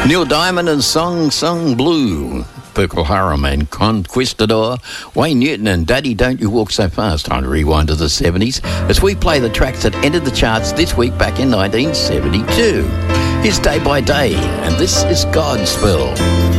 Neil Diamond and Song Blue, Procol Harum and Conquistador, Wayne Newton and Daddy Don't You Walk So Fast. Time to rewind to the 70s as we play the tracks that entered the charts this week back in 1972. Here's Day by Day, and this is Godspell.